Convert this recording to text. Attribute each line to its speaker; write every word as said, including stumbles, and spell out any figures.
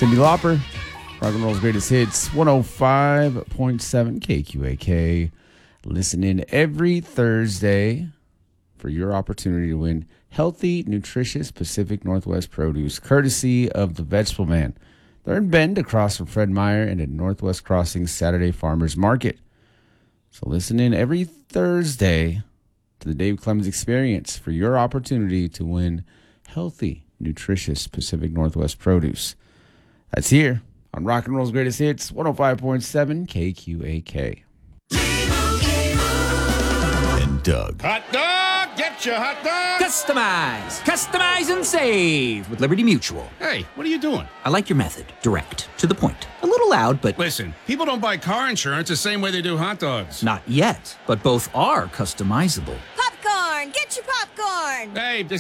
Speaker 1: Cyndi Lauper, rock and roll's greatest hits, one oh five point seven K Q A K. Listen in every Thursday for your opportunity to win healthy, nutritious Pacific Northwest produce, courtesy of the Vegetable Man. They're in Bend, across from Fred Meyer, and at Northwest Crossing Saturday Farmers Market. So listen in every Thursday to the Dave Clemens Experience for your opportunity to win healthy, nutritious Pacific Northwest produce. That's here on Rock and Roll's Greatest Hits, one oh five point seven K Q A K.
Speaker 2: And Doug.
Speaker 3: Hot dog! Get your hot dog!
Speaker 4: Customize! Customize and save with Liberty Mutual.
Speaker 3: Hey, what are you doing?
Speaker 4: I like your method. Direct. To the point. A little loud, but...
Speaker 3: Listen, people don't buy car insurance the same way they do hot dogs.
Speaker 4: Not yet, but both are customizable.
Speaker 5: Popcorn! Get your popcorn!
Speaker 3: Hey,